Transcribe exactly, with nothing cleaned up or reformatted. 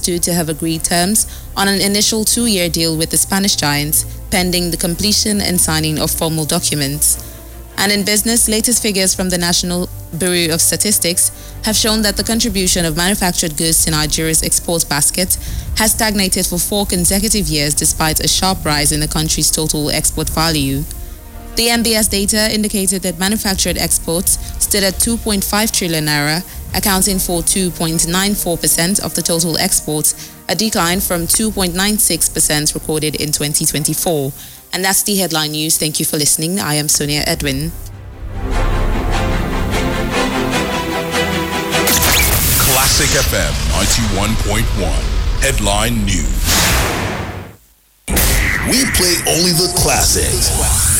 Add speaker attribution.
Speaker 1: due to have agreed terms on an initial two-year deal with the Spanish giants, pending the completion and signing of formal documents. And in business, latest figures from the National Bureau of Statistics have shown that the contribution of manufactured goods to Nigeria's export basket has stagnated for four consecutive years despite a sharp rise in the country's total export value. The N B S data indicated that manufactured exports stood at two point five trillion naira, accounting for two point nine four percent of the total exports, a decline from two point nine six percent recorded in twenty twenty-four. And that's the headline news. Thank you for listening. I am Sonia Edwin.
Speaker 2: Classic F M ninety-one point one. Headline News. We play only the classics.